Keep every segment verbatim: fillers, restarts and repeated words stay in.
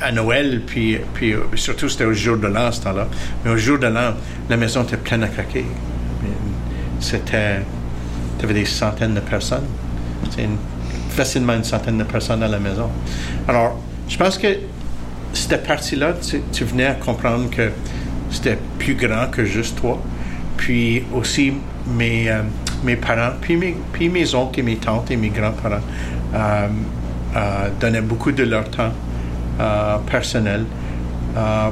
à Noël, puis, puis surtout c'était au jour de l'an, ce temps-là. Mais au jour de l'an, la maison était pleine à craquer. C'était... Tu avais des centaines de personnes. C'était une, facilement une centaine de personnes à la maison. Alors, je pense que cette partie-là, tu, tu venais à comprendre que c'était plus grand que juste toi. Puis aussi, mes, euh, mes parents, puis mes, puis mes oncles et mes tantes et mes grands-parents euh, euh, donnaient beaucoup de leur temps euh, personnel, euh,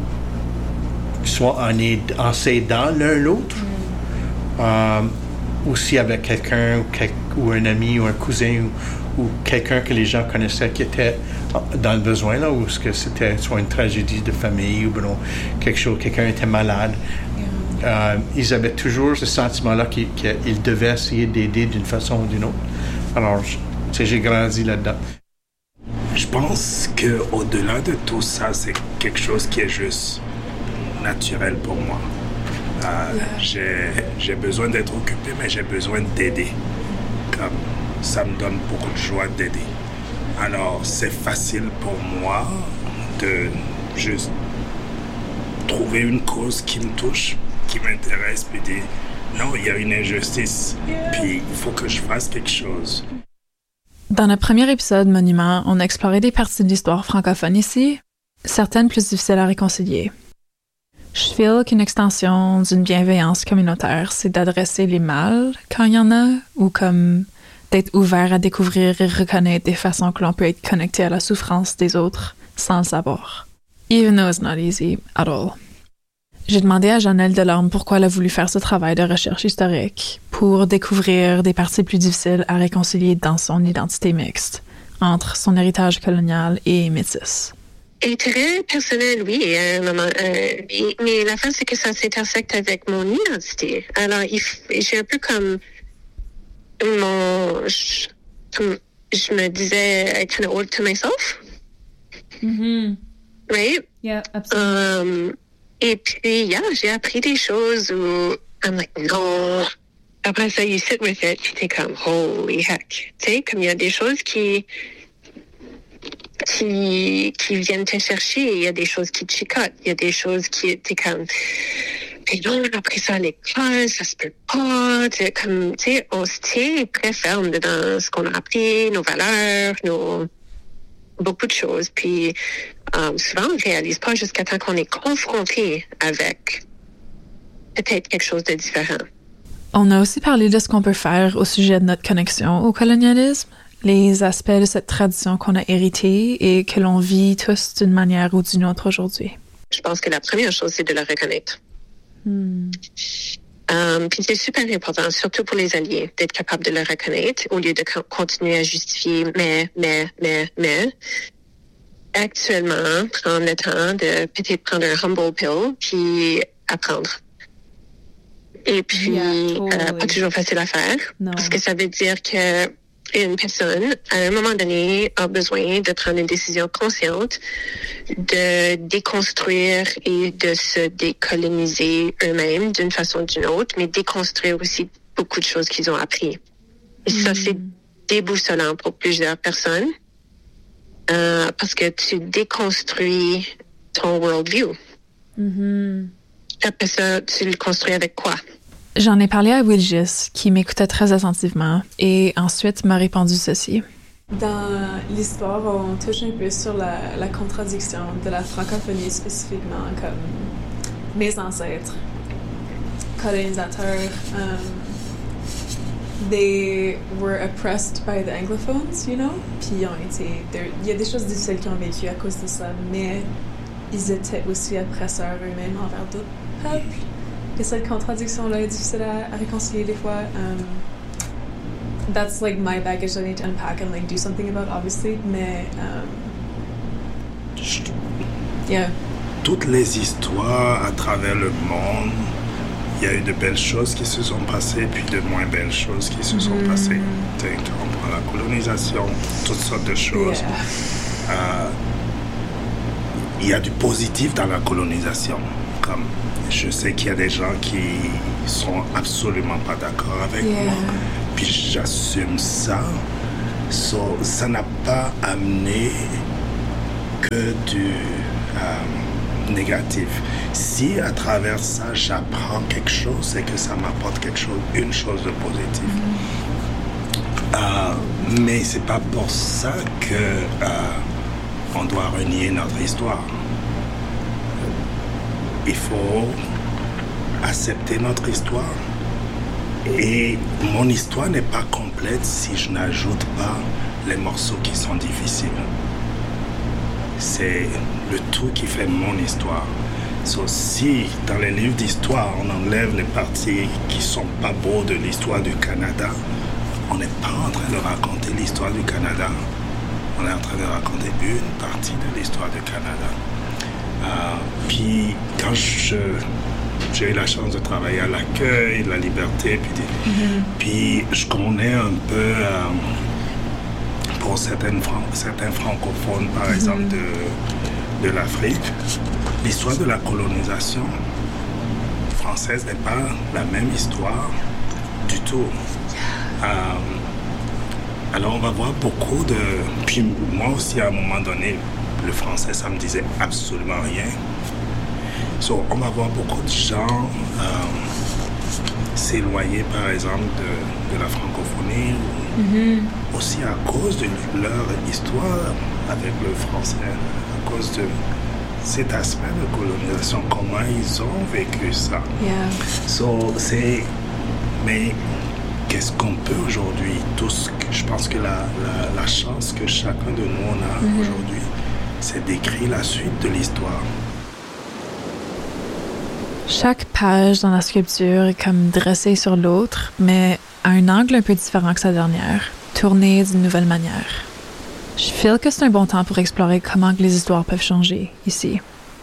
soit en, aid- en s'aidant l'un l'autre, euh, aussi avec quelqu'un ou, quel- ou un ami ou un cousin ou, ou quelqu'un que les gens connaissaient qui était dans le besoin, là, ou que c'était soit une tragédie de famille ou bon, quelque chose, quelqu'un était malade. Euh, ils avaient toujours ce sentiment-là qu'ils, qu'ils devaient essayer d'aider d'une façon ou d'une autre. Alors, tu sais, j'ai grandi là-dedans. Je pense qu'au-delà de tout ça, c'est quelque chose qui est juste naturel pour moi. Euh, yeah. j'ai, j'ai besoin d'être occupé, mais j'ai besoin d'aider. Comme ça me donne beaucoup de joie d'aider. Alors, c'est facile pour moi de juste trouver une cause qui me touche, qui m'intéresse, puis dire non, il y a une injustice, puis il faut que je fasse quelque chose. Dans notre premier épisode Monument, on a exploré des parties de l'histoire francophone ici, certaines plus difficiles à réconcilier. Je feel qu'une extension d'une bienveillance communautaire, c'est d'adresser les mal quand il y en a, ou comme d'être ouvert à découvrir et reconnaître des façons que l'on peut être connecté à la souffrance des autres sans le savoir. Even though it's not easy at all. J'ai demandé à Janelle Delorme pourquoi elle a voulu faire ce travail de recherche historique pour découvrir des parties plus difficiles à réconcilier dans son identité mixte, entre son héritage colonial et métis. Intérêt personnel, oui, à un moment, euh, mais la fin, c'est que ça s'intersecte avec mon identité. Alors, il, j'ai un peu comme mon... Je, comme je me disais, I kind of owed to myself. Mm-hmm. Right? Yeah, absolutely. Um, et puis, yeah, j'ai appris des choses où I'm like, non. Après ça, you sit with it, puis t'es comme, holy heck. Tu sais, comme il y a des choses qui, qui, qui viennent te chercher, il y a des choses qui te chicotent, il y a des choses qui, t'es comme, mais non, après ça, à l'école, ça se peut pas. T'sais, comme, tu sais, on se tient très ferme dans ce qu'on a appris, nos valeurs, nos, beaucoup de choses. Puis, um, souvent, on ne réalise pas jusqu'à temps qu'on est confronté avec peut-être quelque chose de différent. On a aussi parlé de ce qu'on peut faire au sujet de notre connexion au colonialisme, les aspects de cette tradition qu'on a héritée et que l'on vit tous d'une manière ou d'une autre aujourd'hui. Je pense que la première chose, c'est de la reconnaître. Hmm. Um, puis c'est super important, surtout pour les alliés, d'être capable de le reconnaître au lieu de co- continuer à justifier mais, mais, mais, mais. Actuellement, prendre le temps de peut-être prendre un humble pill puis apprendre. Et puis, yeah, totally. euh, pas toujours facile à faire, no. Parce que ça veut dire que une personne, à un moment donné, a besoin de prendre une décision consciente, de déconstruire et de se décoloniser eux-mêmes d'une façon ou d'une autre, mais déconstruire aussi beaucoup de choses qu'ils ont appris. Et mm. ça, c'est déboussolant pour plusieurs personnes, euh, parce que tu déconstruis ton worldview. Mm-hmm. Après ça, tu le construis avec quoi? J'en ai parlé à Wilgis, qui m'écoutait très attentivement, et ensuite m'a répondu ceci. Dans l'histoire, on touche un peu sur la, la contradiction de la francophonie spécifiquement, comme mes ancêtres, colonisateurs, um, they were oppressed by the anglophones, you know? Puis ils ont été... Il y a des choses difficiles qu'ils ont vécues à cause de ça, mais ils étaient aussi oppresseurs eux-mêmes envers d'autres peuples. Et cette contradiction-là est difficile à, à réconcilier des fois. Um, that's like my baggage I need to unpack and like do something about, obviously. Mais, um, yeah. Toutes les histoires à travers le monde, il y a eu de belles choses qui se sont passées, puis de moins belles choses qui se sont mm. passées. Tu sais, on prend la colonisation, toutes sortes de choses. Yeah. Euh, il y a du positif dans la colonisation, comme je sais qu'il y a des gens qui sont absolument pas d'accord avec yeah. moi, puis j'assume ça. So, ça n'a pas amené que du euh, négatif. Si à travers ça, j'apprends quelque chose, c'est que ça m'apporte quelque chose, une chose de positif. Mm-hmm. Euh, mais c'est pas pour ça que euh, on doit renier notre histoire. Il faut accepter notre histoire. Et mon histoire n'est pas complète si je n'ajoute pas les morceaux qui sont difficiles. C'est le tout qui fait mon histoire. So, si dans les livres d'histoire, on enlève les parties qui ne sont pas beaux de l'histoire du Canada, on n'est pas en train de raconter l'histoire du Canada. On est en train de raconter une partie de l'histoire du Canada. Euh, puis quand je, j'ai eu la chance de travailler à l'accueil, la liberté, puis, mm-hmm. puis je connais un peu, euh, pour certaines, certains francophones, par mm-hmm. exemple, de, de l'Afrique, l'histoire de la colonisation française n'est pas la même histoire du tout. Euh, alors on va voir beaucoup de... Puis moi aussi, à un moment donné, le français, ça me disait absolument rien. So, on va voir beaucoup de gens euh, s'éloigner, par exemple, de, de la francophonie, mm-hmm. aussi à cause de leur histoire avec le français, à cause de cet aspect de colonisation, comment ils ont vécu ça. Yeah. So, c'est... Mais qu'est-ce qu'on peut aujourd'hui? Tous, je pense que la, la, la chance que chacun de nous on a mm-hmm. aujourd'hui, c'est d'écrire la suite de l'histoire. Chaque page dans la sculpture est comme dressée sur l'autre, mais à un angle un peu différent que sa dernière, tournée d'une nouvelle manière. Je feel que c'est un bon temps pour explorer comment les histoires peuvent changer ici.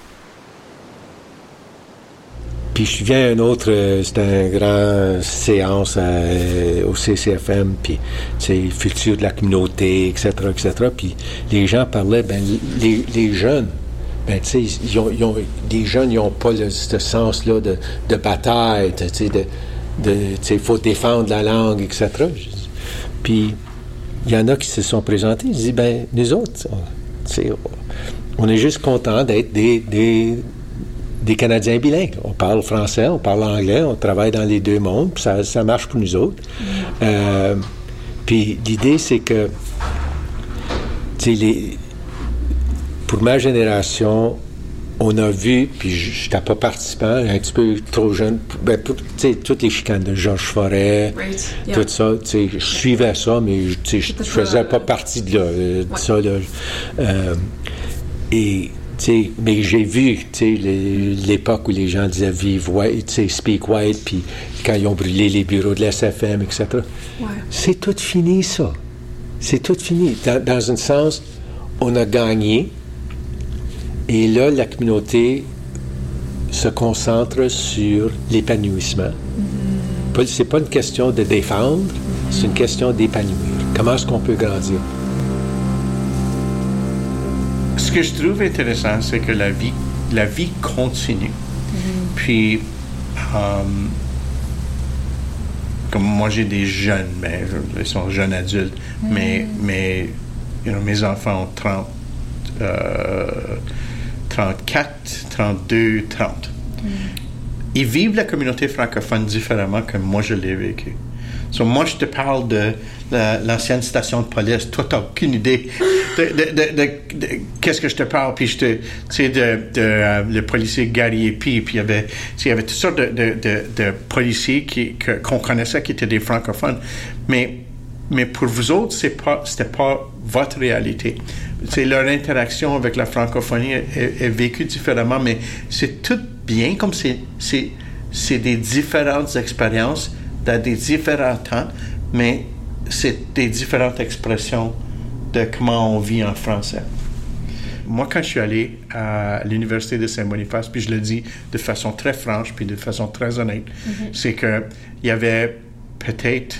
Puis je viens à un autre, euh, c'était une grande séance euh, au C C F M, puis c'est futur de la communauté, et cetera, et cetera. Puis les gens parlaient, ben les, les jeunes, ben tu sais, ils ont, ils ont, les jeunes, ils n'ont pas le, ce sens-là de, de bataille, tu sais, de, de tu sais, il faut défendre la langue, et cetera. Puis il y en a qui se sont présentés, ils disent, ben nous autres, tu sais, on est juste contents d'être des, des des Canadiens bilingues. On parle français, on parle anglais, on travaille dans les deux mondes, puis ça, ça marche pour nous autres. Euh, puis l'idée, c'est que, tu sais, les, pour ma génération, on a vu, puis je n'étais pas participant, un petit peu trop jeune, ben, tu sais, toutes les chicanes de Georges Forêt, right. yeah. tout ça, tu sais, je suivais ça, mais tu sais, je ne faisais pas partie de là, de ouais. ça, là. Euh, et T'sais, mais j'ai vu les, l'époque où les gens disaient « Vive white »,« Speak white », puis quand ils ont brûlé les bureaux de l'S F M, et cetera. Ouais. C'est tout fini, ça. C'est tout fini. Dans, dans un sens, on a gagné, et là, la communauté se concentre sur l'épanouissement. Mm-hmm. C'est pas une question de défendre, mm-hmm. c'est une question d'épanouir. Comment est-ce qu'on peut grandir? Ce que je trouve intéressant, c'est que la vie, la vie continue. Mm-hmm. Puis, um, comme moi, j'ai des jeunes, mais ils sont jeunes adultes, mm-hmm. mais, mais you know, mes enfants ont trente, euh, trente-quatre, trente-deux, trente. Mm-hmm. Ils vivent la communauté francophone différemment que moi, je l'ai vécu. So, moi, je te parle de la, l'ancienne station de police. Toi, tu n'as aucune idée de, de, de, de, de, de qu'est-ce que je te parle. Puis, je te, tu sais, de, de uh, le policier Gary Epi. Puis, il y avait, il y avait toutes sortes de, de, de, de policiers qui, que, qu'on connaissait qui étaient des francophones. Mais, mais pour vous autres, c'est pas, c'était pas votre réalité. C'est leur interaction avec la francophonie est, est, est vécue différemment. Mais c'est tout bien, comme c'est, c'est, c'est des différentes expériences dans des différents temps, mais c'est des différentes expressions de comment on vit en français. Moi, quand je suis allé à l'Université de Saint-Boniface, puis je le dis de façon très franche, puis de façon très honnête, mm-hmm. c'est qu'il y avait peut-être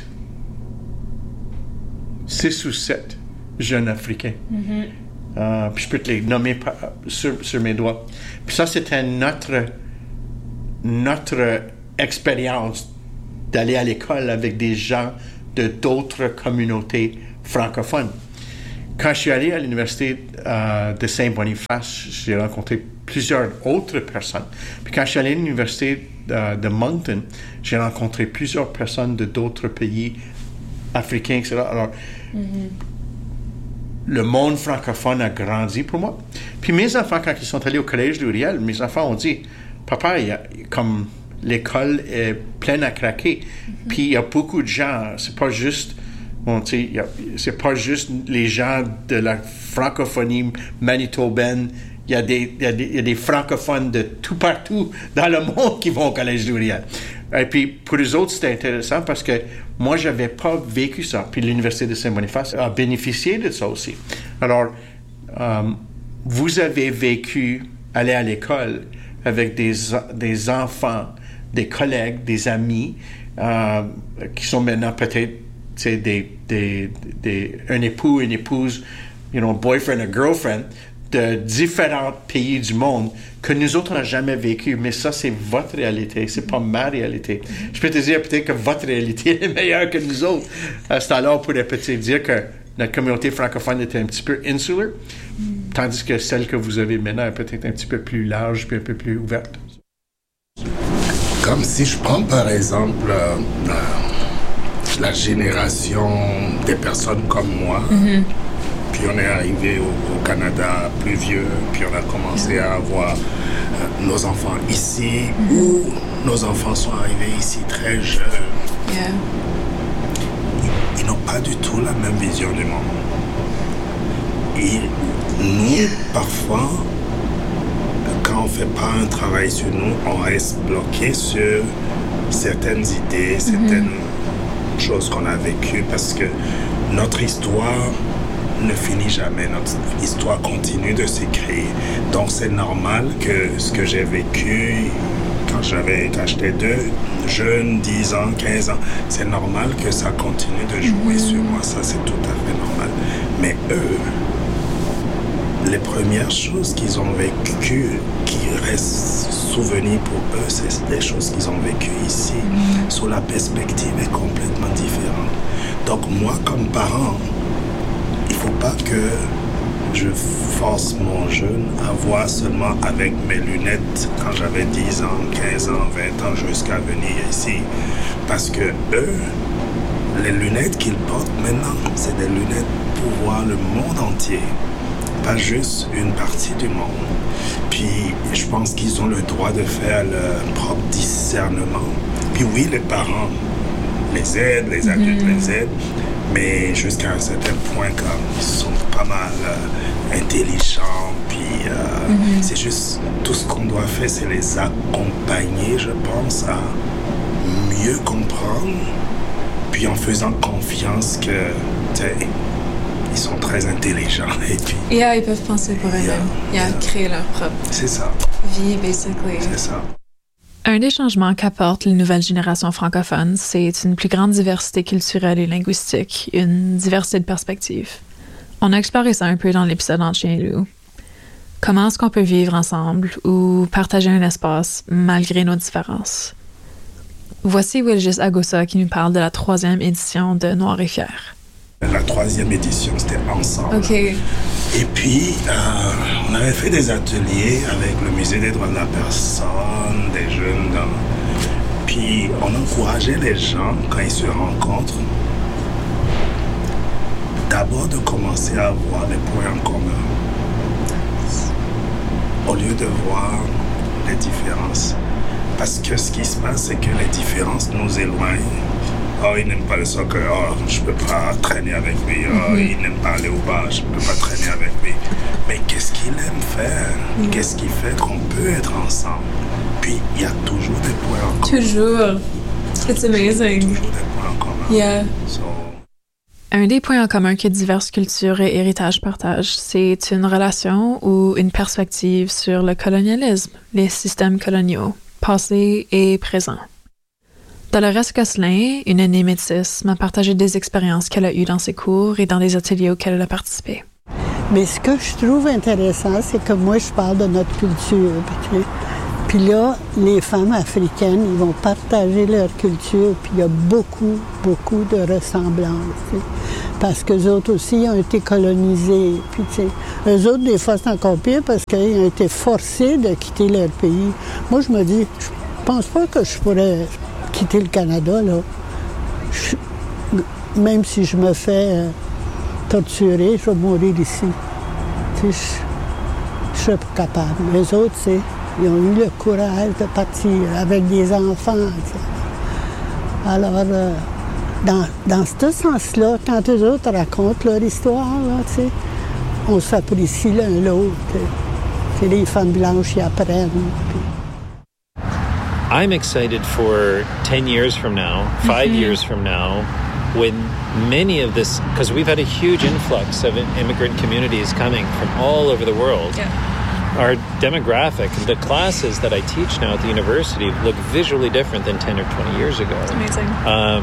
six ou sept jeunes Africains. Mm-hmm. Euh, puis je peux te les nommer par, sur, sur mes doigts. Puis ça, c'était notre, notre expérience d'aller à l'école avec des gens de d'autres communautés francophones. quand je suis allé à l'université euh, de Saint-Boniface, j'ai rencontré plusieurs autres personnes. Puis quand je suis allé à l'université euh, de Moncton, j'ai rencontré plusieurs personnes de d'autres pays africains, et cetera. Alors, mm-hmm. le monde francophone a grandi pour moi. Puis mes enfants, quand ils sont allés au collège d'Uriel, mes enfants ont dit, « Papa, il y a, comme l'école est pleine à craquer. Mm-hmm. Puis il y a beaucoup de gens, c'est pas juste... Bon, tu sais, c'est pas juste les gens de la francophonie manitobaine. Il y a des, il y a des, il y a des francophones de tout partout dans le monde qui vont au collège d'Uriel. Et puis, pour les autres, c'était intéressant parce que moi, j'avais pas vécu ça. Puis l'Université de Saint-Boniface a bénéficié de ça aussi. Alors, euh, vous avez vécu aller à l'école avec des, des enfants, des collègues, des amis euh, qui sont maintenant peut-être c'est des, des, des, un époux, une épouse, you know, boyfriend, a girlfriend, de différents pays du monde que nous autres, on n'a jamais vécu. Mais ça, c'est votre réalité, c'est pas ma réalité. Mm-hmm. Je peux te dire peut-être que votre réalité est meilleure que nous autres. À ce temps-là, on pourrait peut-être dire que notre communauté francophone était un petit peu insular, mm-hmm. tandis que celle que vous avez maintenant est peut-être un petit peu plus large puis un peu plus ouverte. Comme si je prends par exemple... Euh, euh... la génération des personnes comme moi. Mm-hmm. Puis on est arrivé au, au Canada plus vieux, puis on a commencé mm-hmm. à avoir euh, nos enfants ici, mm-hmm. ou nos enfants sont arrivés ici très jeunes. Yeah. Ils, ils n'ont pas du tout la même vision du monde. Et nous, parfois, quand on ne fait pas un travail sur nous, on reste bloqué sur certaines idées, mm-hmm. certaines choses qu'on a vécues, parce que notre histoire ne finit jamais, notre histoire continue de s'écrire. Donc c'est normal que ce que j'ai vécu quand j'avais quand j'étais deux, jeune, dix ans, quinze ans, c'est normal que ça continue de jouer mm-hmm. sur moi, ça c'est tout à fait normal. Mais eux, les premières choses qu'ils ont vécues, qui restent souvenirs pour eux, c'est des choses qu'ils ont vécues ici. Mm-hmm. So, la perspective est complètement différente. Donc moi, comme parent, il ne faut pas que je force mon jeune à voir seulement avec mes lunettes quand j'avais dix ans, quinze ans, vingt ans, jusqu'à venir ici. Parce que eux, les lunettes qu'ils portent maintenant, c'est des lunettes pour voir le monde entier, pas juste une partie du monde. Puis je pense qu'ils ont le droit de faire leur propre discernement. Puis oui, les parents les aident, les adultes mmh. les aident, mais jusqu'à un certain point, comme ils sont pas mal euh, intelligents, puis euh, mmh. c'est juste, tout ce qu'on doit faire, c'est les accompagner, je pense, à mieux comprendre, puis en faisant confiance que, tu sais, ils sont très intelligents. Et puis... Yeah, ils peuvent penser pour eux-mêmes. Yeah, yeah, créer leur propre c'est ça. vie, basically. C'est ça. Un des changements qu'apportent les nouvelles générations francophones, c'est une plus grande diversité culturelle et linguistique, une diversité de perspectives. On a exploré ça un peu dans l'épisode en Chien et Loup. Comment est-ce qu'on peut vivre ensemble ou partager un espace malgré nos différences? Voici Wilgis Agosa qui nous parle de la troisième édition de Noir et Fier. La troisième édition, c'était ensemble. Okay. Et puis, euh, on avait fait des ateliers avec le Musée des droits de la personne, des jeunes. Dans... Puis, on encourageait les gens, quand ils se rencontrent, d'abord de commencer à voir les points en commun, au lieu de voir les différences. Parce que ce qui se passe, c'est que les différences nous éloignent. Oh, il n'aime pas le soccer, oh, je ne peux pas traîner avec lui. Oh, mm-hmm. il n'aime pas aller au bar, je ne peux pas traîner avec lui. Mais qu'est-ce qu'il aime faire? Mm-hmm. Qu'est-ce qui fait qu'on peut être ensemble? Puis, il y a toujours des points en commun. Toujours. It's amazing. Toujours des points en commun. Yeah. So... Un des points en commun que diverses cultures et héritages partagent, c'est une relation ou une perspective sur le colonialisme, les systèmes coloniaux, passés et présents. Dolores Gosselin, une aînée métisse, m'a partagé des expériences qu'elle a eues dans ses cours et dans des ateliers auxquels elle a participé. Mais ce que je trouve intéressant, c'est que moi, je parle de notre culture. Tu sais. Puis là, les femmes africaines, ils vont partager leur culture, puis il y a beaucoup, beaucoup de ressemblances. Tu sais. parce qu'eux autres aussi ont été colonisés. Puis, tu sais, eux autres, des fois, c'est encore pire parce qu'ils ont été forcés de quitter leur pays. Moi, je me dis, je pense pas que je pourrais quitter le Canada, là. Je, même si je me fais euh, torturer, je vais mourir ici. Tu sais, je, je serais pas capable. Les autres, tu sais, ils ont eu le courage de partir avec des enfants, tu sais. Alors, euh, Dans, dans ce sens-là, quand eux autres racontent leur histoire, là, on s'apprécie l'un l'autre. C'est les femmes blanches qui apprennent. Puis... I'm excited for ten years from now, five mm-hmm. years from now, when many of this, because we've had a huge influx of immigrant communities coming from all over the world. Yeah. Our demographic, the classes that I teach now at the university look visually different than ten or twenty years ago. That's amazing. Um,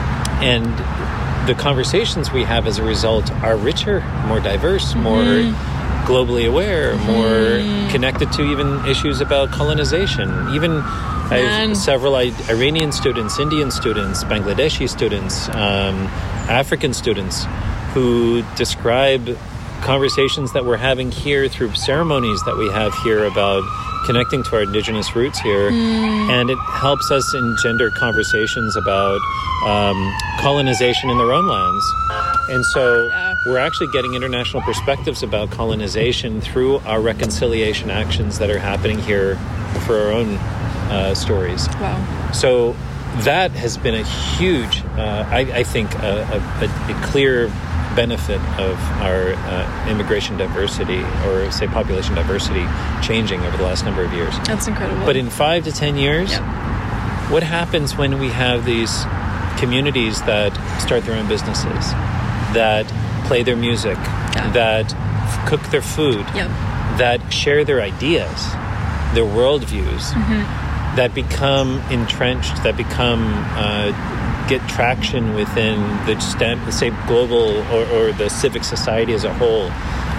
And the conversations we have as a result are richer, more diverse, mm-hmm. more globally aware, mm-hmm. more connected to even issues about colonization. Even I have several Iranian students, Indian students, Bangladeshi students, um, African students who describe conversations that we're having here through ceremonies that we have here about connecting to our indigenous roots here. Mm. And it helps us engender conversations about um, colonization in their own lands. And so yeah. we're actually getting international perspectives about colonization through our reconciliation actions that are happening here for our own uh, stories. Wow. So that has been a huge, uh, I, I think, a, a, a clear benefit of our uh, immigration diversity, or say population diversity, changing over the last number of years. That's incredible. But in five to ten years, yep. what happens when we have these communities that start their own businesses, that play their music, yeah. that f- cook their food, yep. that share their ideas, their worldviews, mm-hmm. that become entrenched, that become uh, get traction within the stem, say global or, or the civic society as a whole.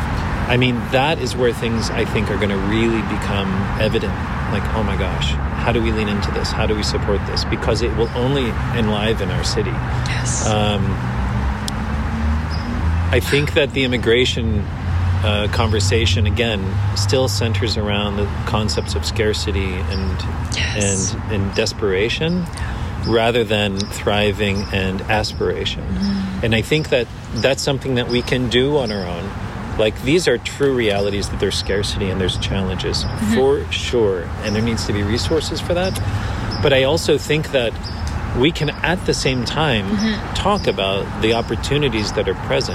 I mean, that is where things I think are going to really become evident. Like, oh my gosh, how do we lean into this? How do we support this? Because it will only enliven our city. Yes. Um, I think that the immigration uh, conversation, again, still centers around the concepts of scarcity and yes. and, and desperation, rather than thriving and aspiration. Mm. And I think that that's something that we can do on our own. Like, these are true realities, that there's scarcity and there's challenges, mm-hmm. for sure. And there needs to be resources for that. But I also think that we can, at the same time, mm-hmm. talk about the opportunities that are present.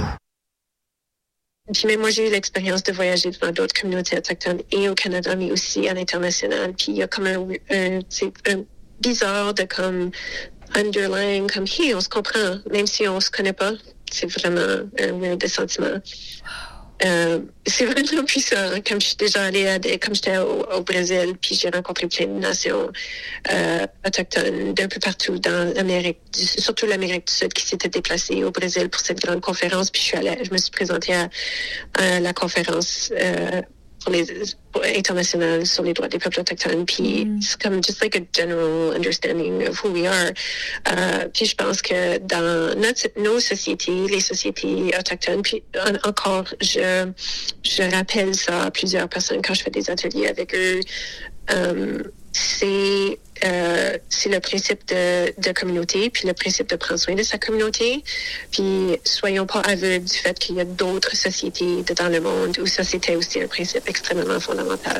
Puis même moi, j'ai eu l'expérience de voyager devant d'autres communautés autochtones et au Canada, mais aussi à l'international. Puis il y a comme un, un, un bizarre de comme underlying, comme hey, on se comprend, même si on se connaît pas. C'est vraiment un weird de sentiment. Euh, c'est vraiment puissant. Comme je suis déjà allée à des, comme j'étais au, au Brésil, puis j'ai rencontré plein de nations euh, autochtones d'un peu partout dans l'Amérique, du, surtout l'Amérique du Sud, qui s'étaient déplacées au Brésil pour cette grande conférence. Puis je suis allée, je me suis présentée à, à la conférence euh, pour les pour, internationale sur les droits des peuples autochtones. Puis mm. c'est comme just like a general understanding of who we are. Euh, puis je pense que dans notre, nos sociétés, les sociétés autochtones, puis en, encore, je, je rappelle ça à plusieurs personnes quand je fais des ateliers avec eux. Euh, c'est euh, c'est le principe de, de communauté, puis le principe de prendre soin de sa communauté. Puis soyons pas aveugles du fait qu'il y a d'autres sociétés dans le monde où ça, c'était aussi un principe extrêmement fondamental.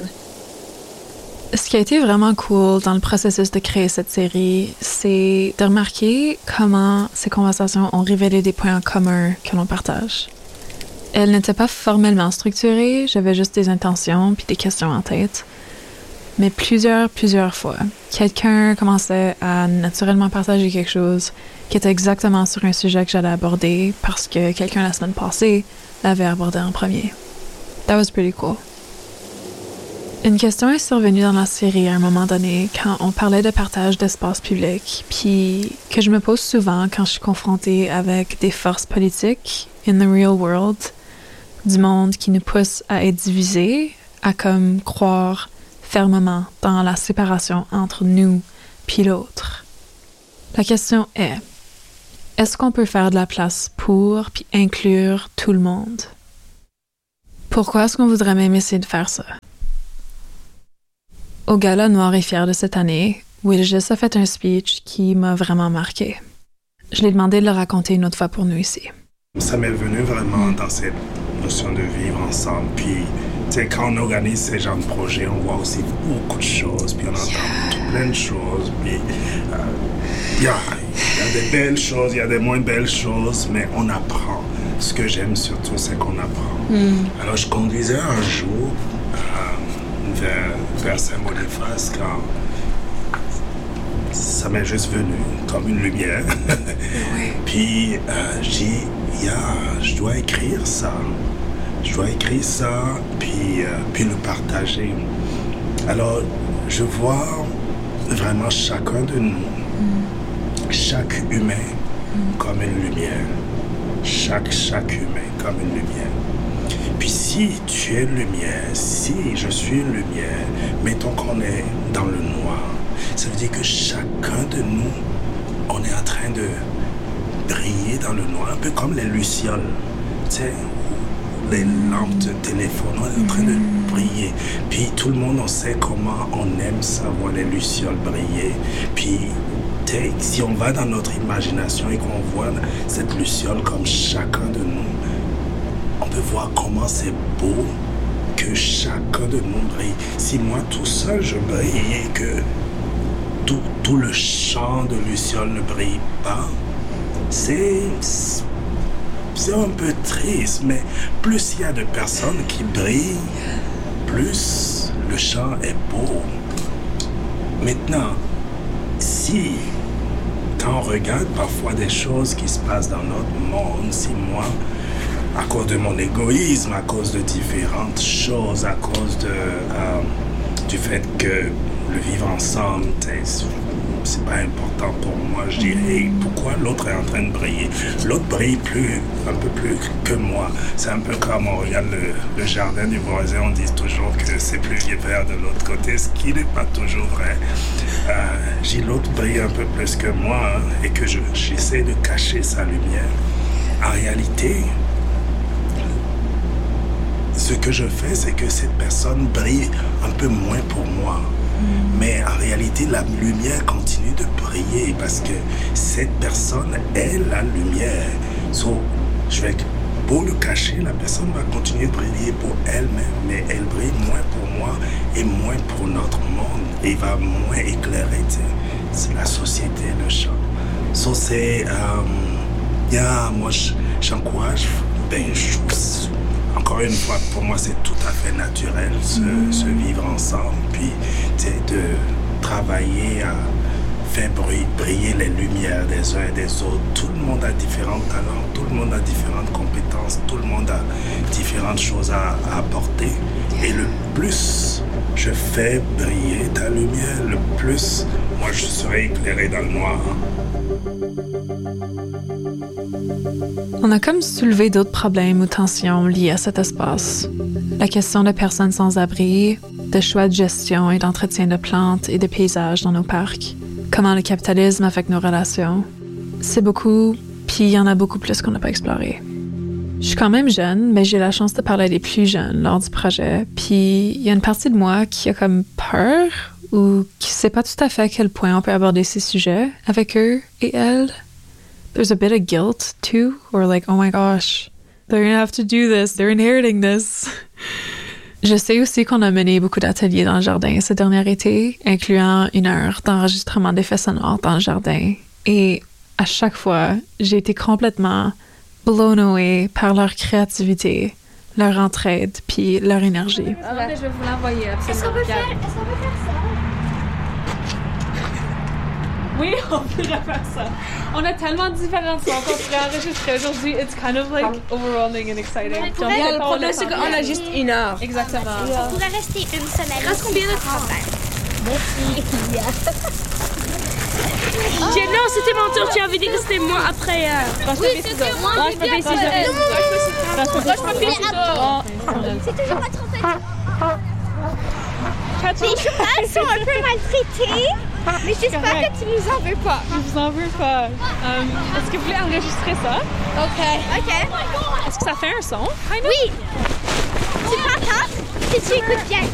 Ce qui a été vraiment cool dans le processus de créer cette série, c'est de remarquer comment ces conversations ont révélé des points en commun que l'on partage. Elles n'étaient pas formellement structurées, j'avais juste des intentions puis des questions en tête. Mais plusieurs, plusieurs fois, quelqu'un commençait à naturellement partager quelque chose qui était exactement sur un sujet que j'allais aborder parce que quelqu'un la semaine passée l'avait abordé en premier. That was pretty cool. Une question est survenue dans la série à un moment donné quand on parlait de partage d'espace public, puis que je me pose souvent quand je suis confrontée avec des forces politiques in the real world, du monde qui nous pousse à être divisés, à comme croire fermement dans la séparation entre nous puis l'autre. La question est, est-ce qu'on peut faire de la place pour puis inclure tout le monde? Pourquoi est-ce qu'on voudrait même essayer de faire ça? Au Gala Noir et Fier de cette année, Wilgis a fait un speech qui m'a vraiment marqué. Je lui ai demandé de le raconter une autre fois pour nous ici. Ça m'est venu vraiment dans cette notion de vivre ensemble. Puis, tu sais, quand on organise ces genres de projets, on voit aussi beaucoup de choses, puis on entend yeah. plein de choses. Puis, il euh, y, y a des belles choses, il y a des moins belles choses, mais on apprend. Ce que j'aime surtout, c'est qu'on apprend. Mm. Alors, je conduisais un jour euh, vers, vers Saint-Boniface quand ça m'est juste venu comme une lumière. Oui. Puis, euh, j'ai dit, yeah, je dois écrire ça. Je dois écrire ça, puis, euh, puis le partager. Alors, je vois vraiment chacun de nous, mm. chaque humain, mm. comme une lumière. Chaque, chaque humain comme une lumière. Puis si tu es une lumière, si je suis une lumière, mettons qu'on est dans le noir, ça veut dire que chacun de nous, on est en train de briller dans le noir, un peu comme les lucioles, tu sais, les lampes de téléphone, on est en train de briller. Puis tout le monde, on sait comment on aime savoir les lucioles briller. Puis si on va dans notre imagination et qu'on voit cette luciole comme chacun de nous, on peut voir comment c'est beau que chacun de nous brille. Si moi tout seul je brille et que tout, tout le champ de luciole ne brille pas, c'est, c'est un peu triste, mais plus il y a de personnes qui brillent, plus le champ est beau. Maintenant, si quand on regarde parfois des choses qui se passent dans notre monde, si moi, à cause de mon égoïsme, à cause de différentes choses, à cause de, euh, du fait que le vivre ensemble, c'est pas important pour moi, je dis, hey, pourquoi l'autre est en train de briller? L'autre brille plus, un peu plus que moi. C'est un peu comme on regarde le, le jardin du voisin, on dit toujours que c'est plus vert de l'autre côté, ce qui n'est pas toujours vrai. Euh, j'ai l'autre brille un peu plus que moi, hein, et que je, j'essaie de cacher sa lumière. En réalité, ce que je fais, c'est que cette personne brille un peu moins pour moi. Mm. Mais en réalité, la lumière continue de briller parce que cette personne est la lumière. So, je vais, pour le cacher, la personne va continuer de briller pour elle-même, mais elle brille moins pour moi et moins pour notre monde. Et va moins éclairer, tu sais, c'est la société, le champ. So, c'est, euh, yeah, moi, j'encourage, ben, je, encore une fois, pour moi, c'est tout à fait naturel, se, mmh. se vivre ensemble, puis, tu sais, de travailler à faire briller, briller les lumières des uns et des autres. Tout le monde a différents talents, tout le monde a différentes compétences, tout le monde a différentes choses à, à apporter. Et le plus je fais briller ta lumière, le plus moi je serai éclairé dans le noir. On a comme soulevé d'autres problèmes ou tensions liés à cet espace. La question de personnes sans abri, de choix de gestion et d'entretien de plantes et de paysages dans nos parcs. Comment le capitalisme affecte nos relations. C'est beaucoup, puis il y en a beaucoup plus qu'on n'a pas exploré. Je suis quand même jeune, mais j'ai la chance de parler des plus jeunes lors du projet, puis il y a une partie de moi qui a comme peur ou qui sait pas tout à fait à quel point on peut aborder ces sujets avec eux et elles. There's a bit of guilt, too, or like, oh my gosh, they're gonna have to do this, they're inheriting this. Je sais aussi qu'on a mené beaucoup d'ateliers dans le jardin ce dernier été, incluant une heure d'enregistrement d'effets sonores dans le jardin. Et à chaque fois, j'ai été complètement blown away par leur créativité, leur entraide, puis leur énergie. Ah ben, je vais vous l'envoyer absolument. Est-ce qu'on peut faire, est-ce qu'on peut faire ça? Oui, on pourrait faire ça. On a tellement de différentes sons qu'on pourrait enregistrer aujourd'hui. It's kind of like overwhelming and exciting. Ouais, Donc, yeah, le problème, c'est qu'on a juste une heure. Exactement. Yeah. On pourrait rester une semaine. Reste combien de temps? Merci. Oh. Non, c'était mon tour. Tu avais dit que c'était moi après. Euh... Oui, c'était moi. Moi, je peux payer six heures. Moi, je peux payer six heures. C'est toujours pas trop fait. Les cheveux sont un peu maltraités. Mais j'espère que tu nous en veux pas. Je vous en veux pas. Um, est-ce que vous voulez enregistrer ça? OK. OK. Est-ce que ça fait un son? Oui. Tu m'entends? Si tu écoutes bien.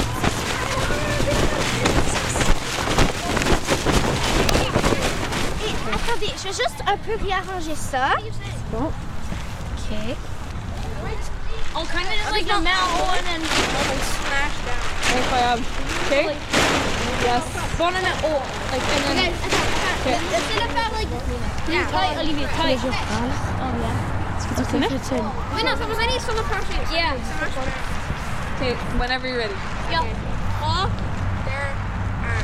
Et attendez, je vais juste un peu réarranger ça. Bon. OK. On kind of just like the metal one and like smash down. Incroyable. OK? Yes. Bon, on en a haut. Like, and then... Okay, attends, attends. Essaye de faire, like... Yeah. Tight, Olivier, tight. Oh, yeah. Est-ce que tu connais? Oui, non, ça vous allez sur le parfait. Yeah. OK, whenever you're ready. Yeah. trois, deux, un.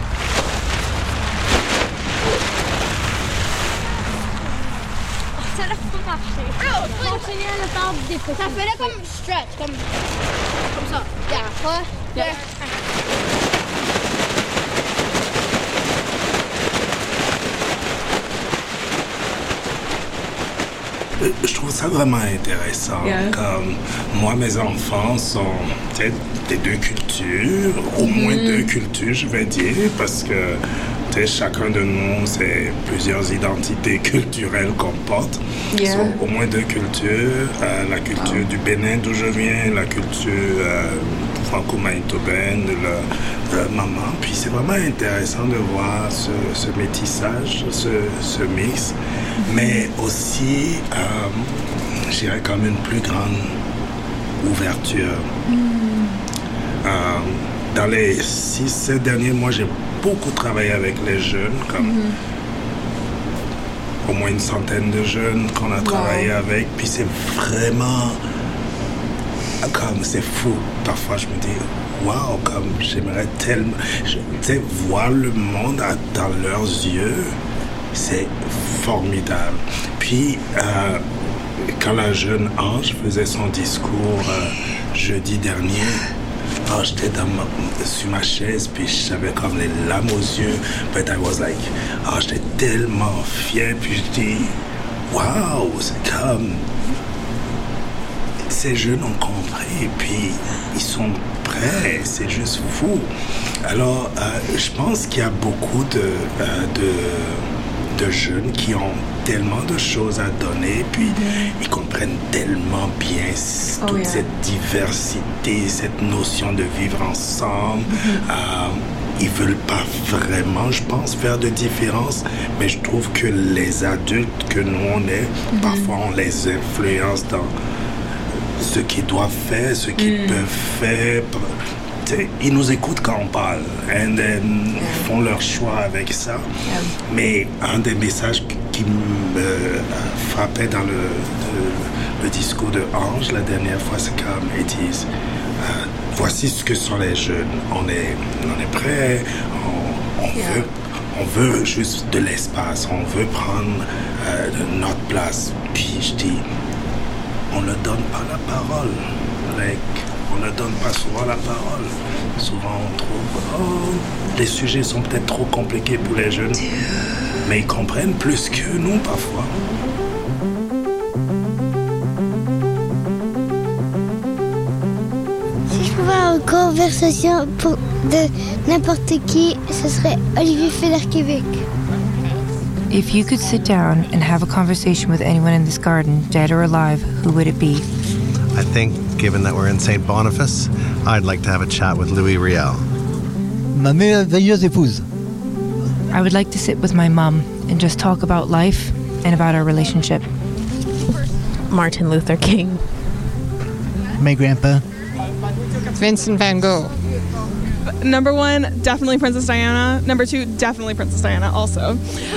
Ça n'a pas marché. Oh, continuez à le faire des petits. Ça fait là comme stretch, comme... Comme ça. Yeah. trois, deux, un. Je trouve ça vraiment intéressant. Yeah. Comme moi, mes enfants sont peut-être des deux cultures, au moins mm-hmm. deux cultures, je vais dire, parce que chacun de nous, c'est plusieurs identités culturelles qu'on porte. Yeah. So, au moins deux cultures, euh, la culture wow. du Bénin d'où je viens, la culture euh, franco-manitobaine de la, de la maman. Puis c'est vraiment intéressant de voir ce, ce métissage, ce, ce mix, mais aussi, euh, je dirais comme une plus grande ouverture. Mm. Euh, dans les six, sept derniers mois, j'ai beaucoup travaillé avec les jeunes, comme mm-hmm. au moins une centaine de jeunes qu'on a wow. travaillé avec, puis c'est vraiment comme c'est fou. Parfois je me dis waouh, comme j'aimerais tellement, tu sais, voir le monde dans leurs yeux, c'est formidable. Puis euh, quand la jeune Ange faisait son discours euh, jeudi dernier, oh, j'étais dans ma, sur ma chaise, puis j'avais comme les larmes aux yeux. But I was like, oh, j'étais tellement fier, puis je dis, waouh, c'est comme... Ces jeunes ont compris, puis ils sont prêts, c'est juste fou. Alors, euh, je pense qu'il y a beaucoup de, euh, de, de jeunes qui ont tellement de choses à donner, puis mm-hmm. ils comprennent tellement bien toute oh, yeah. cette diversité, cette notion de vivre ensemble. Mm-hmm. Euh, ils veulent pas vraiment, je pense, faire de différence, mais je trouve que les adultes que nous on est, mm-hmm. parfois on les influence dans ce qu'ils doivent faire, ce qu'ils mm. peuvent faire. T'sais, ils nous écoutent quand on parle, et yeah. ils font leur choix avec ça. Yeah. Mais un des messages qui me frappait dans le, le, le discours de Ange la dernière fois, c'est comme ils disent euh, voici ce que sont les jeunes. On est, on est prêts, on, on yeah. veut. On veut juste de l'espace, on veut prendre euh, notre place. Puis je dis, on ne donne pas la parole. Like, on ne donne pas souvent la parole. Souvent, on trouve, oh, les sujets sont peut-être trop compliqués pour les jeunes. Mais ils comprennent plus que nous, parfois. Si je pouvais avoir une conversation pour de n'importe qui, ce serait Olivier Feder-Québec. If you could sit down and have a conversation with anyone in this garden, dead or alive, who would it be? I think, given that we're in Saint Boniface, I'd like to have a chat with Louis Riel. Ma merveilleuse épouse. I would like to sit with my mom and just talk about life and about our relationship. Martin Luther King. My grandpa. Vincent van Gogh. Number one, definitely Princess Diana. Number two, definitely Princess Diana also.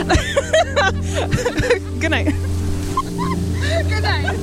Good night. Good night.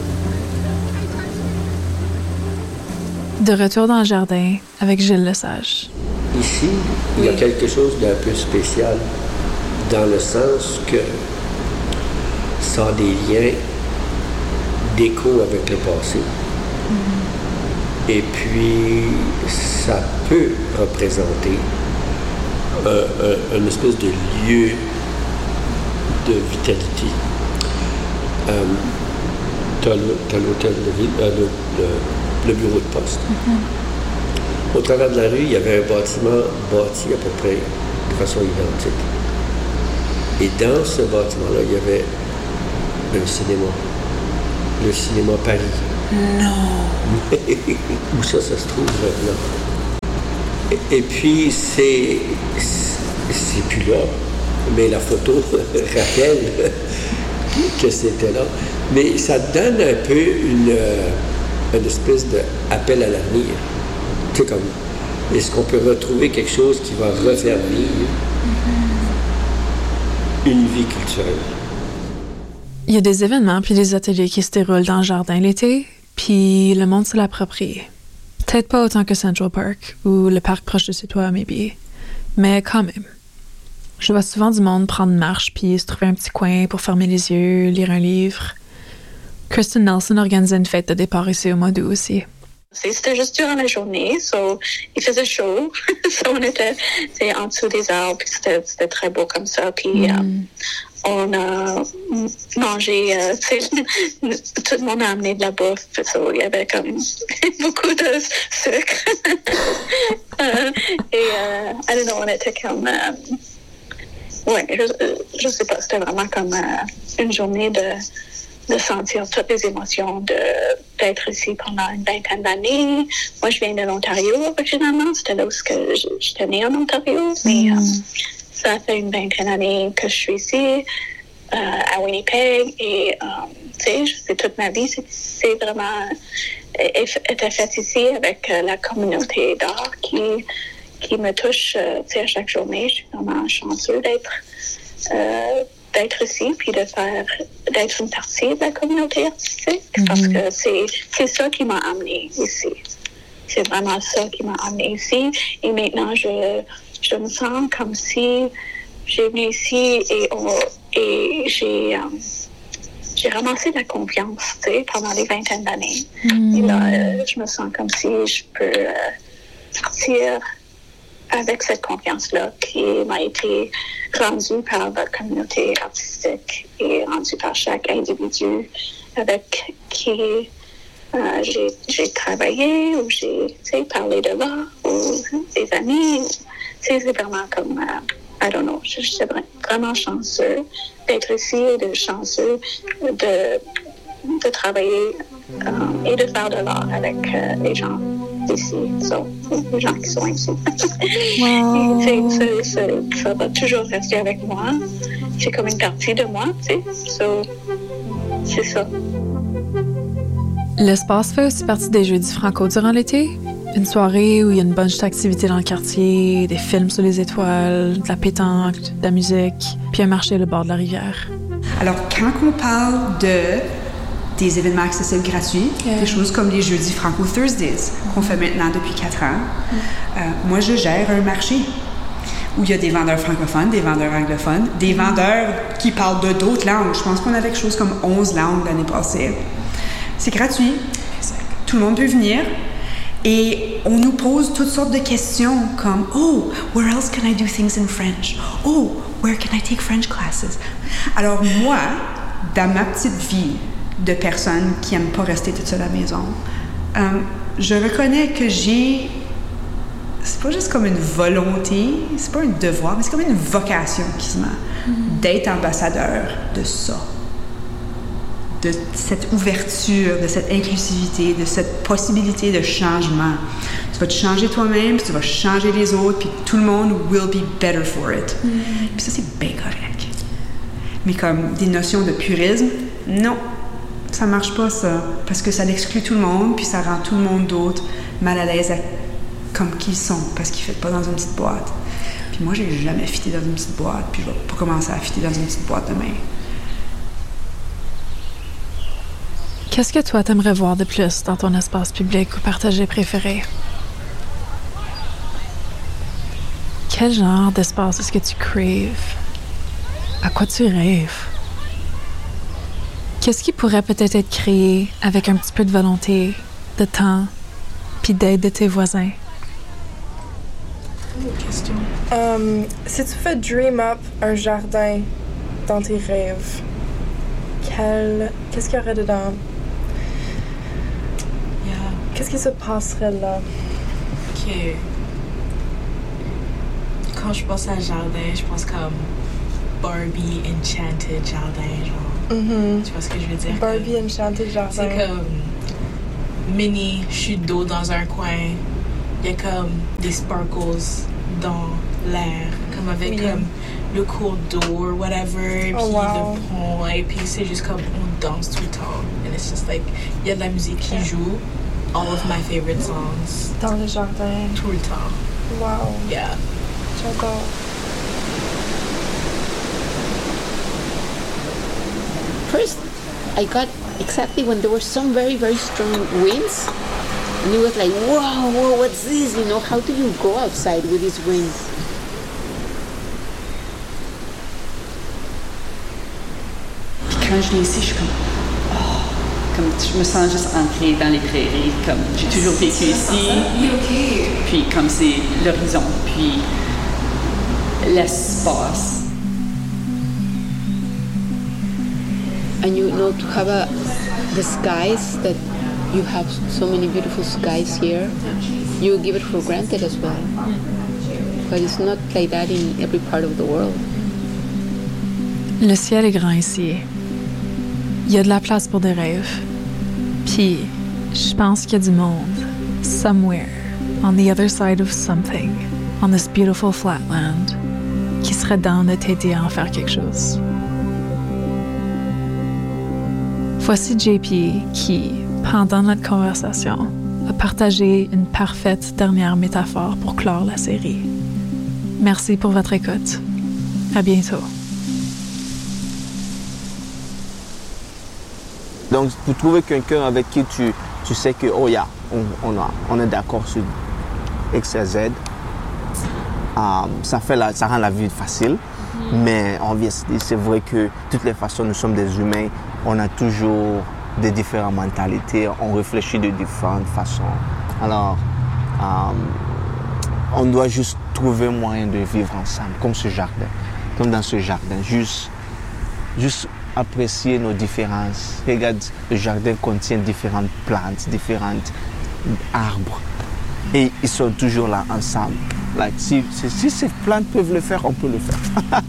De retour dans le jardin avec Gilles Lesage. Ici, il y a quelque chose d'un peu spécial dans le sens que ça a des liens d'écho avec le passé. Mm-hmm. Et puis, ça peut représenter un, un, une espèce de lieu de vitalité. Euh, tu as l'hôtel de ville, euh, le, le, le bureau de poste. Mm-hmm. Au travers de la rue, il y avait un bâtiment bâti à peu près façon identique. Et dans ce bâtiment-là, il y avait un cinéma. Le cinéma Paris. Non! Où ça, ça se trouve maintenant. Et, et puis, c'est, c'est plus là. Mais la photo rappelle que c'était là. Mais ça donne un peu une, une espèce d'appel à l'avenir. Tu sais, comme, est-ce qu'on peut retrouver quelque chose qui va refaire vivre une vie culturelle? Il y a des événements puis des ateliers qui se déroulent dans le jardin l'été, puis le monde se l'approprie. Peut-être pas autant que Central Park ou le parc proche de chez toi, maybe, mais quand même. Je vois souvent du monde prendre une marche puis se trouver un petit coin pour fermer les yeux, lire un livre. Kristen Nelson organisait une fête de départ ici au mois d'août aussi. C'était juste durant la journée, so, il faisait chaud, so, on était en dessous des arbres, puis c'était, c'était très beau comme ça, puis mm. euh, on a mangé, euh, tout le monde a amené de la bouffe, so, il y avait comme beaucoup de sucre, euh, et euh, I don't know, on était comme, euh, ouais, je, je sais pas, c'était vraiment comme euh, une journée de de sentir toutes les émotions, de, d'être ici pendant une vingtaine d'années. Moi, je viens de l'Ontario originalement. C'était là où j'étais née en Ontario. Mais mm. euh, ça fait une vingtaine d'années que je suis ici, euh, à Winnipeg. Et, euh, tu sais, c'est toute ma vie. C'est, c'est vraiment été fait ici avec euh, la communauté d'art qui, qui me touche, euh, tu sais, à chaque journée. Je suis vraiment chanceuse d'être euh, d'être ici, puis de faire, d'être une partie de la communauté artistique, mm-hmm. parce que c'est, c'est ça qui m'a amenée ici. C'est vraiment ça qui m'a amenée ici. Et maintenant, je, je me sens comme si j'ai venu ici et, on, et j'ai, um, j'ai ramassé de la confiance, tu sais, pendant les vingtaines d'années. Mm-hmm. Et là, euh, je me sens comme si je peux euh, partir avec cette confiance-là qui m'a été rendue par la communauté artistique et rendue par chaque individu avec qui euh, j'ai, j'ai travaillé ou j'ai parlé de l'art ou des amis. C'est vraiment comme, uh, I don't know, je, je suis vraiment chanceux d'être ici et de chanceux de, de travailler um, et de faire de l'art avec uh, les gens ici, so, les gens qui sont ici. Wow. Et, c'est, c'est, ça va toujours rester avec moi. C'est comme une partie de moi, tu sais. So, c'est ça. L'espace fait aussi partie des Jeudis Franco durant l'été. Une soirée où il y a une bunch d'activités dans le quartier, des films sur les étoiles, de la pétanque, de la musique, puis un marché au bord de la rivière. Alors, quand on parle de des événements accessibles gratuits, yeah. des choses comme les Jeudis Franco Thursdays, mm-hmm. qu'on fait maintenant depuis quatre ans. Mm-hmm. Euh, moi, je gère un marché où il y a des vendeurs francophones, des vendeurs anglophones, des vendeurs qui parlent de d'autres langues. Je pense qu'on avait quelque chose comme onze langues l'année passée. C'est gratuit. Tout le monde peut venir. Et on nous pose toutes sortes de questions comme « Oh, where else can I do things in French? Oh, where can I take French classes? » Alors moi, dans ma petite vie, de personnes qui n'aiment pas rester toute seule à la maison. Euh, je reconnais que j'ai... C'est pas juste comme une volonté, c'est pas un devoir, mais c'est comme une vocation, quasiment, mm-hmm. d'être ambassadeur de ça. De cette ouverture, de cette inclusivité, de cette possibilité de changement. Tu vas te changer toi-même, puis tu vas changer les autres, puis tout le monde will be better for it. Mm-hmm. Puis ça, c'est bien correct. Mais comme des notions de purisme, non. Ça marche pas, ça, parce que ça exclut tout le monde, puis ça rend tout le monde d'autre mal à l'aise à, comme qu'ils sont, parce qu'ils ne fittent pas dans une petite boîte. Puis moi, j'ai jamais fité dans une petite boîte, puis je vais pas commencer à fitter dans une petite boîte demain. Qu'est-ce que toi, t'aimerais voir de plus dans ton espace public ou partagé préféré? Quel genre d'espace est-ce que tu craves? À quoi tu rêves? Qu'est-ce qui pourrait peut-être être créé avec un petit peu de volonté, de temps, puis d'aide de tes voisins? Une question. Um, si tu fais dream up un jardin dans tes rêves, quel... qu'est-ce qu'il y aurait dedans? Yeah. Qu'est-ce qui se passerait là? OK. quand je pense à jardin, je pense comme Barbie Enchanted Jardin, genre. Mm-hmm. Tu vois ce que je veux dire? Barbie comme, Enchanted Jardin. C'est comme mini chute d'eau dans un coin. Il y a comme des sparkles dans l'air, comme avec oui. comme le cours d'eau or whatever, oh, puis wow. le pont, et puis c'est juste comme on danse tout le temps. And it's just like, il y a de la musique qui joue. All of my favorite songs. Dans le jardin. Tout le temps. Wow. Yeah. J'adore. First, I got exactly when there were some very, very strong winds. And it was like, whoa, whoa, what's this? You know, how do you go outside with these winds? Puis quand je viens ici, je suis comme, oh, comme je me sens juste ancrée dans les prairies. Comme j'ai toujours vécu ici. Puis comme c'est l'horizon, puis l'espace. And you know, to have a, the skies that you have so many beautiful skies here, you give it for granted as well. But it's not like that in every part of the world. Le ciel est grand ici. Il y a de la place pour des rêves. Puis, je pense qu'il y a du monde, somewhere, on the other side of something, on this beautiful flatland, qui serait down de t'aider à en faire quelque chose. Voici J P qui, pendant notre conversation, a partagé une parfaite dernière métaphore pour clore la série. Merci pour votre écoute. À bientôt. Donc, pour trouver quelqu'un avec qui tu, tu sais que, oh, yeah, on, on, a, on est d'accord sur X et Z, um, ça, fait la, ça rend la vie facile. Mm-hmm. Mais c'est vrai que de toutes les façons, nous sommes des humains, on a toujours des différentes mentalités, on réfléchit de différentes façons. Alors, um, on doit juste trouver moyen de vivre ensemble, comme ce jardin, comme dans ce jardin, juste, juste apprécier nos différences. Regarde, le jardin contient différentes plantes, différents arbres, et ils sont toujours là ensemble. Like, si, si, si ces plantes peuvent le faire, on peut le faire.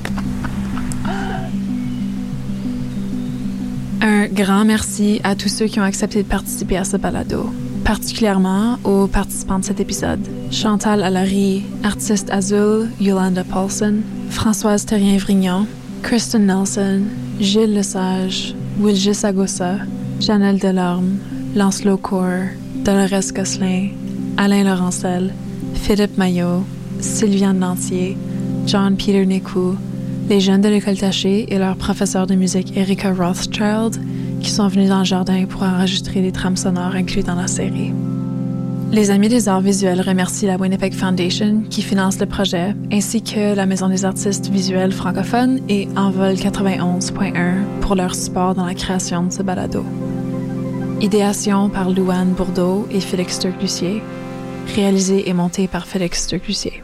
Un grand merci à tous ceux qui ont accepté de participer à ce balado, particulièrement aux participants de cet épisode. Chantal Allary, Artiste Azul, Yolanda Paulson, Françoise Terrien-Vrignon, Kristen Nelson, Gilles Lesage, Wilgis Agossa, Janelle Delorme, Lancelot Cour, Dolores Gosselin, Alain Laurencel, Philippe Maillot, Sylviane Lantier, John Peter Nicou, les jeunes de l'École Tachée et leur professeur de musique Erika Rothschild, qui sont venus dans le jardin pour enregistrer les trames sonores incluses dans la série. Les Amis des arts visuels remercient la Winnipeg Foundation qui finance le projet, ainsi que la Maison des artistes visuels francophones et Envol quatre-vingt-onze point un pour leur support dans la création de ce balado. Idéation par Louane Bourdeau et Félix Turc-Lucier. Réalisé et monté par Félix Turc-Lucier.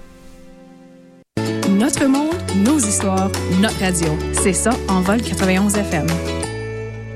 Notre monde, nos histoires, notre radio. C'est ça, Envol quatre-vingt-onze F M.